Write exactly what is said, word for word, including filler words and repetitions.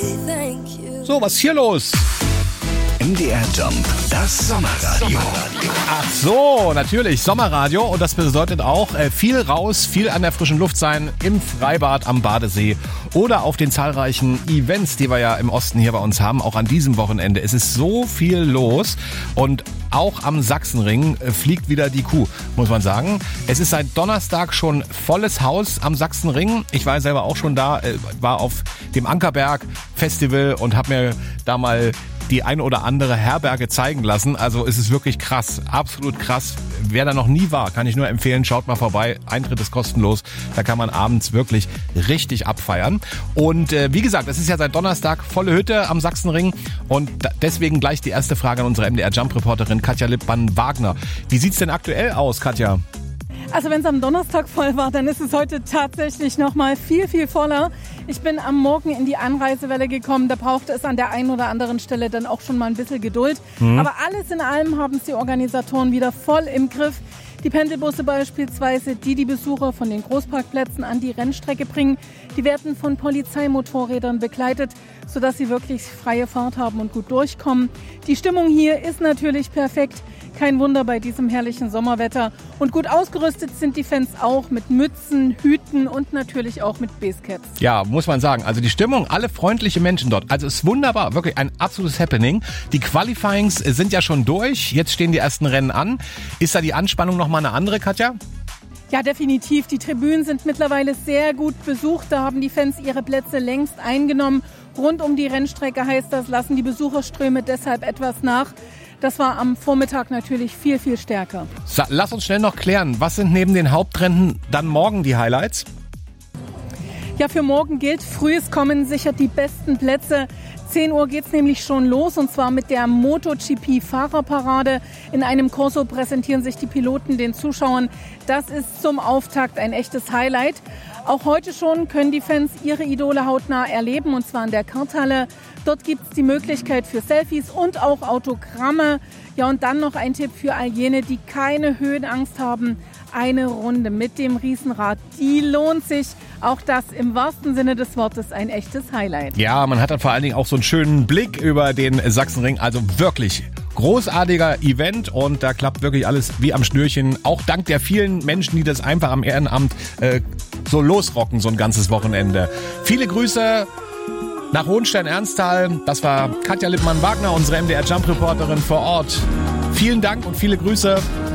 So, was ist hier los? M D R Jump, das Sommerradio. Ach so, natürlich, Sommerradio. Und das bedeutet auch äh, viel raus, viel an der frischen Luft sein, im Freibad am Badesee oder auf den zahlreichen Events, die wir ja im Osten hier bei uns haben, auch an diesem Wochenende. Es ist so viel los und auch am Sachsenring äh, fliegt wieder die Kuh, muss man sagen. Es ist seit Donnerstag schon volles Haus am Sachsenring. Ich war selber auch schon da, äh, war auf dem Ankerberg Festival und habe mir da mal die ein oder andere Herberge zeigen lassen. Also es ist wirklich krass, absolut krass. Wer da noch nie war, kann ich nur empfehlen, schaut mal vorbei. Eintritt ist kostenlos. Da kann man abends wirklich richtig abfeiern. Und äh, wie gesagt, es ist ja seit Donnerstag volle Hütte am Sachsenring. Und da, deswegen gleich die erste Frage an unsere M D R Jump-Reporterin Katja Lippmann-Wagner. Wie sieht's denn aktuell aus, Katja? Also wenn es am Donnerstag voll war, dann ist es heute tatsächlich noch mal viel, viel voller. Ich bin am Morgen in die Anreisewelle gekommen. Da brauchte es an der einen oder anderen Stelle dann auch schon mal ein bisschen Geduld. Mhm. Aber alles in allem haben es die Organisatoren wieder voll im Griff. Die Pendelbusse beispielsweise, die die Besucher von den Großparkplätzen an die Rennstrecke bringen, die werden von Polizeimotorrädern begleitet, sodass sie wirklich freie Fahrt haben und gut durchkommen. Die Stimmung hier ist natürlich perfekt. Kein Wunder bei diesem herrlichen Sommerwetter. Und gut ausgerüstet sind die Fans auch mit Mützen, Hüten und natürlich auch mit Basecaps. Ja, muss man sagen. Also die Stimmung, alle freundliche Menschen dort. Also es ist wunderbar, wirklich ein absolutes Happening. Die Qualifyings sind ja schon durch. Jetzt stehen die ersten Rennen an. Ist da die Anspannung nochmal eine andere, Katja? Ja, definitiv. Die Tribünen sind mittlerweile sehr gut besucht. Da haben die Fans ihre Plätze längst eingenommen. Rund um die Rennstrecke heißt das, lassen die Besucherströme deshalb etwas nach. Das war am Vormittag natürlich viel, viel stärker. Sa- lass uns schnell noch klären, was sind neben den Hauptrennen dann morgen die Highlights? Ja, für morgen gilt, frühes Kommen sichert die besten Plätze. zehn Uhr geht's nämlich schon los und zwar mit der MotoGP-Fahrerparade. In einem Corso präsentieren sich die Piloten den Zuschauern. Das ist zum Auftakt ein echtes Highlight. Auch heute schon können die Fans ihre Idole hautnah erleben und zwar in der Karthalle. Dort gibt es die Möglichkeit für Selfies und auch Autogramme. Ja, und dann noch ein Tipp für all jene, die keine Höhenangst haben. Eine Runde mit dem Riesenrad, die lohnt sich. Auch das im wahrsten Sinne des Wortes ein echtes Highlight. Ja, man hat dann vor allen Dingen auch so einen schönen Blick über den Sachsenring. Also wirklich großartiger Event und da klappt wirklich alles wie am Schnürchen. Auch dank der vielen Menschen, die das einfach am Ehrenamt äh, so losrocken, so ein ganzes Wochenende. Viele Grüße nach Hohenstein-Ernsthal. Das war Katja Lippmann-Wagner, unsere M D R Jump-Reporterin vor Ort. Vielen Dank und viele Grüße.